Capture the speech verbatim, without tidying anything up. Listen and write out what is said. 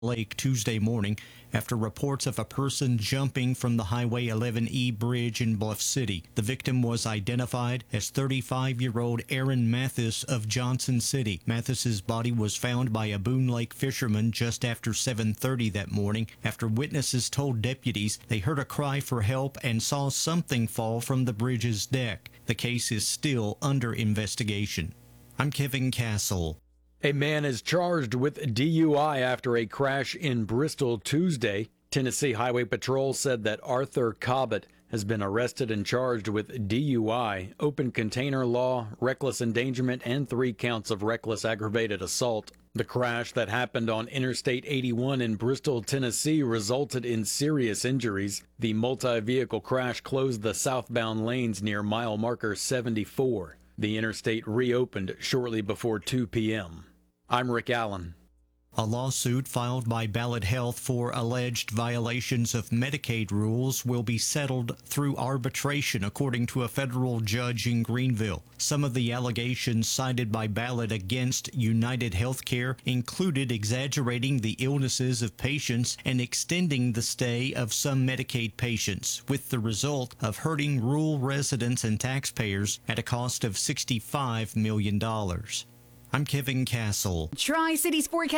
Lake Tuesday morning after reports of a person jumping from the Highway eleven E bridge in Bluff City. The victim was identified as thirty-five-year-old Aaron Mathis of Johnson City. Mathis's body was found by a Boone Lake fisherman just after seven thirty that morning after witnesses told deputies they heard a cry for help and saw something fall from the bridge's deck. The case is still under investigation. I'm Kevin Castle. A man is charged with D U I after a crash in Bristol Tuesday. Tennessee Highway Patrol said that Arthur Cobbett has been arrested and charged with D U I, open container law, reckless endangerment, and three counts of reckless aggravated assault. The crash that happened on Interstate eighty-one in Bristol, Tennessee resulted in serious injuries. The multi-vehicle crash closed the southbound lanes near mile marker seventy-four. The interstate reopened shortly before two p.m. I'm Rick Allen. A lawsuit filed by Ballot Health for alleged violations of Medicaid rules will be settled through arbitration, according to a federal judge in Greenville. Some of the allegations cited by Ballot against United Healthcare included exaggerating the illnesses of patients and extending the stay of some Medicaid patients, with the result of hurting rural residents and taxpayers at a cost of sixty-five million dollars. I'm Kevin Castle. Tri-Cities forecast.